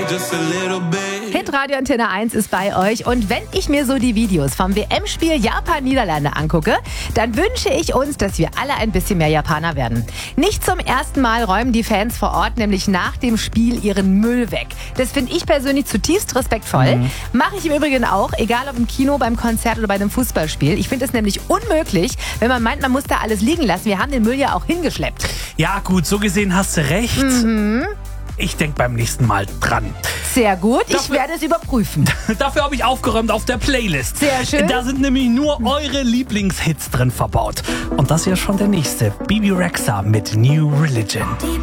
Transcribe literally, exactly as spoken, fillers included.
just a little bit. Hitradio Antenne eins ist bei euch und wenn ich mir so die Videos vom W M-Spiel Japan-Niederlande angucke, dann wünsche ich uns, dass wir alle ein bisschen mehr Japaner werden. Nicht zum ersten Mal räumen die Fans vor Ort nämlich nach dem Spiel ihren Müll weg. Das finde ich persönlich zutiefst respektvoll. Mhm. Mache ich im Übrigen auch, egal ob im Kino, beim Konzert oder bei einem Fußballspiel. Ich finde es nämlich unmöglich, wenn man meint, man muss da alles liegen lassen. Wir haben den Müll ja auch hingeschleppt. Ja gut, so gesehen hast du recht. Mhm. Ich denke beim nächsten Mal dran. Sehr gut, ich Dafür- werde es überprüfen. Dafür habe ich aufgeräumt auf der Playlist. Sehr schön. Da sind nämlich nur eure Lieblingshits drin verbaut. Und das ist ja schon der nächste. Bibi Rexha mit New Religion.